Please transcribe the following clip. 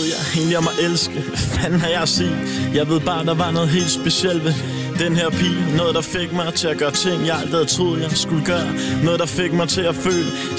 jeg egentlig om at elske? Hvad fanden har jeg at sige? Jeg ved bare, der var noget helt specielt ved den her pige. Noget, der fik mig til at gøre ting, jeg aldrig havde troet, jeg skulle gøre. Noget, der fik mig til at føle